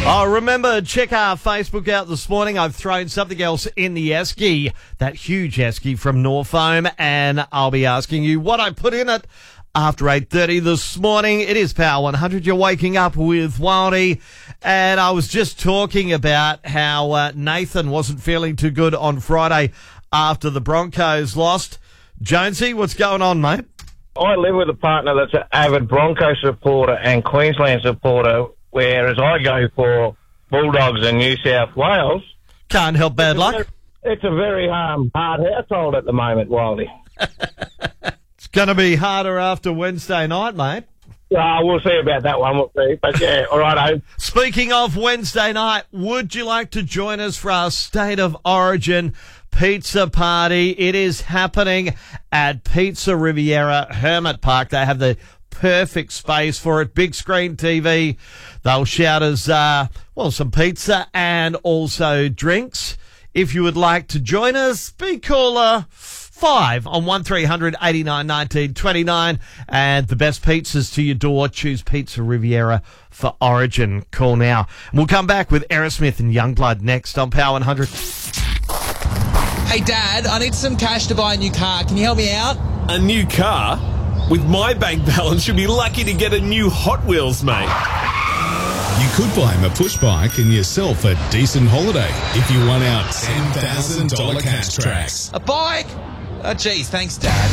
Oh, remember, check our Facebook out this morning. I've thrown something else in the esky, that huge esky from Norfoam, and I'll be asking you what I put in it after 8:30 this morning. It is Power 100. You're waking up with Wildy, and I was just talking about how Nathan wasn't feeling too good on Friday after the Broncos lost. Jonesy, what's going on, mate? I live with a partner that's an avid Broncos supporter and Queensland supporter, whereas I go for Bulldogs in New South Wales. Can't help bad luck. It's a very hard household at the moment, Wildy. It's going to be harder after Wednesday night, mate. We'll see about that one, we'll see. But yeah, all right. Speaking of Wednesday night, would you like to join us for our State of Origin pizza party? It is happening at Pizza Riviera Hermit Park. They have the perfect space for it. Big screen TV. They'll shout us, some pizza and also drinks. If you would like to join us, be caller 5 on 1300 89 19 29, and the best pizzas to your door. Choose Pizza Riviera for Origin. Call now. And we'll come back with Aerosmith and Youngblood next on Power 100. Hey, Dad, I need some cash to buy a new car. Can you help me out? A new car? With my bank balance, you'll be lucky to get a new Hot Wheels, mate. You could buy him a push bike and yourself a decent holiday if you won our $10,000 cash tracks. A bike? Oh, geez, thanks, Dad.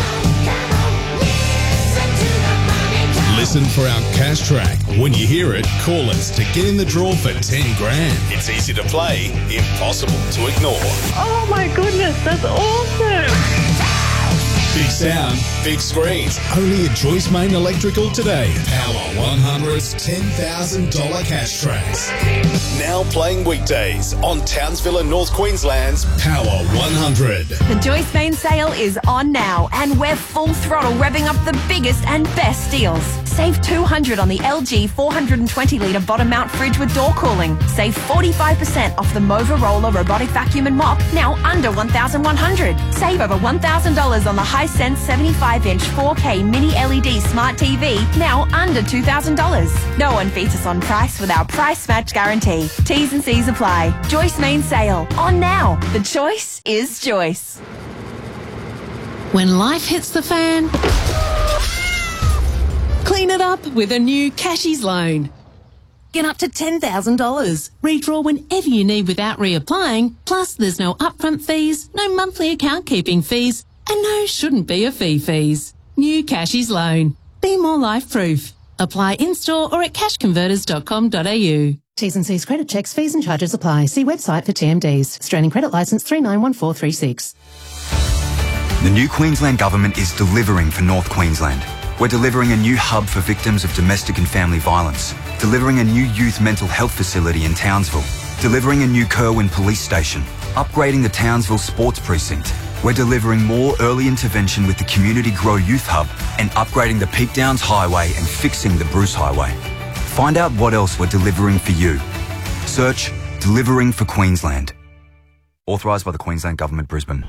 Listen for our cash track. When you hear it, call us to get in the draw for 10 grand. It's easy to play, impossible to ignore. Oh my goodness, that's awesome! Big sound, big screens. Only at Joyce Main Electrical today. Power 100's $10,000 cash tracks. Now playing weekdays on Townsville and North Queensland's Power 100. The Joyce Main sale is on now, and we're full throttle revving up the biggest and best deals. Save $200 on the LG 420-litre bottom mount fridge with door cooling. Save 45% off the Mova Roller robotic vacuum and mop, now under $1,100. Save over $1,000 on the Hisense 75-inch 4K mini LED smart TV, now under $2,000. No one beats us on price with our price match guarantee. T's and C's apply. Joyce Main sale on now. The choice is Joyce. When life hits the fan, clean it up with a new Cashies loan. Get up to $10,000. Redraw whenever you need without reapplying. Plus, there's no upfront fees, no monthly account keeping fees, and no shouldn't be a fees. New Cashies loan. Be more life-proof. Apply in-store or at cashconverters.com.au. T's and C's credit checks, fees and charges apply. See website for TMDs. Australian Credit Licence 391436. The new Queensland Government is delivering for North Queensland. We're delivering a new hub for victims of domestic and family violence, delivering a new youth mental health facility in Townsville, delivering a new Kerwin police station, upgrading the Townsville sports precinct. We're delivering more early intervention with the Community Grow Youth Hub and upgrading the Peak Downs Highway and fixing the Bruce Highway. Find out what else we're delivering for you. Search Delivering for Queensland. Authorised by the Queensland Government, Brisbane.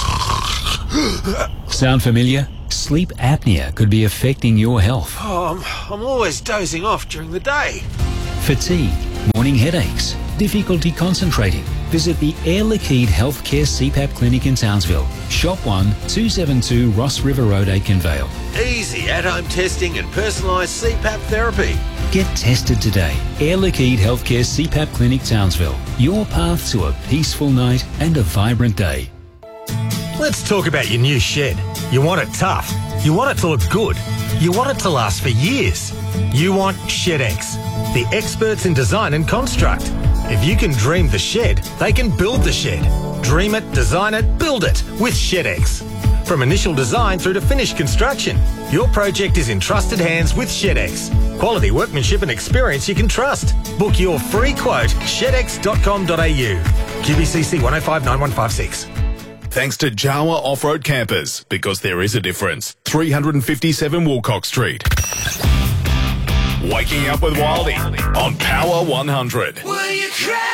Sound familiar? Sleep apnea could be affecting your health. Oh, I'm always dozing off during the day. Fatigue, morning headaches, difficulty concentrating. Visit the Air Liquide Healthcare CPAP Clinic in Townsville. Shop 1, 272 Ross River Road, Aikenvale. Easy at-home testing and personalised CPAP therapy. Get tested today. Air Liquide Healthcare CPAP Clinic, Townsville. Your path to a peaceful night and a vibrant day. Let's talk about your new shed. You want it tough. You want it to look good. You want it to last for years. You want ShedX, the experts in design and construct. If you can dream the shed, they can build the shed. Dream it, design it, build it with ShedX. From initial design through to finished construction, your project is in trusted hands with ShedX. Quality workmanship and experience you can trust. Book your free quote, shedx.com.au. QBCC 1059156. Thanks to Jawa Off-Road Campers, because there is a difference. 357 Woolcock Street. Waking up with Wildy on Power 100. Will you cry?